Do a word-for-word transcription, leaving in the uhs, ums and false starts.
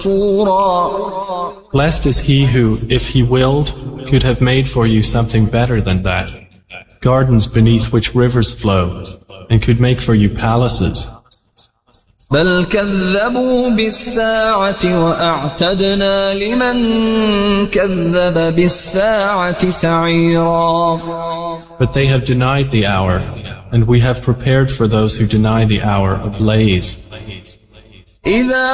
Blessed is he who, if he willed, could have made for you something better than that, gardens beneath which rivers flow, and could make for you palaces. بل كذبوا بالساعة وأعتدنا لمن كذب بالساعة سعيرا. But they have denied the hour, and we have prepared for those who deny the hour a blaze.